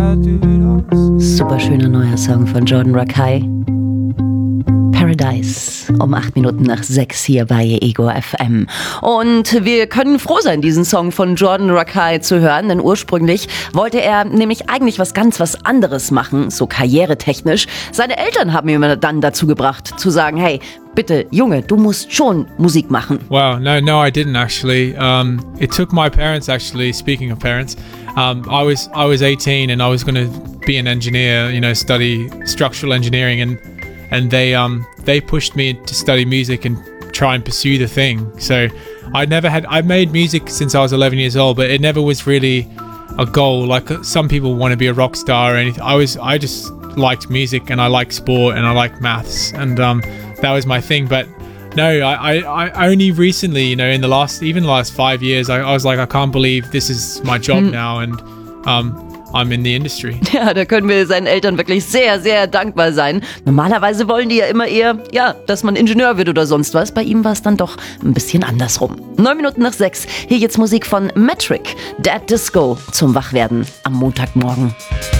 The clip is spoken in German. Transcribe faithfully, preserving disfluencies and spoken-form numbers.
Super schöner neuer Song von Jordan Rakei. Paradise um acht Minuten nach sechs hier bei Ego F M. Und wir können froh sein, diesen Song von Jordan Rakei zu hören, denn ursprünglich wollte er nämlich eigentlich was ganz was anderes machen, so karrieretechnisch. Seine Eltern haben ihn dann dazu gebracht, zu sagen, hey, bitte, Junge, du musst schon Musik machen. Wow, no, no, I didn't actually. Um, it took my parents actually, speaking of parents, um, I was I was eighteen and I was going to be an engineer, you know, study structural engineering, and and they um they pushed me to study music and try and pursue the thing. So I never had I made music since I was eleven years old, but it never was really a goal. Like some people want to be a rock star or anything. I was I just liked music and I liked sport and I liked maths, and um that was my thing. But no, I, I, I only recently, you know, in the last even the last five years, I, I was like, I can't believe this is my job hm. now, and um I'm in the industry. Ja, da können wir seinen Eltern wirklich sehr, sehr dankbar sein. Normalerweise wollen die ja immer eher, ja, dass man Ingenieur wird oder sonst was. Bei ihm war es dann doch ein bisschen andersrum. Neun Minuten nach sechs. Hier jetzt Musik von Metric, Dead Disco zum Wachwerden am Montagmorgen.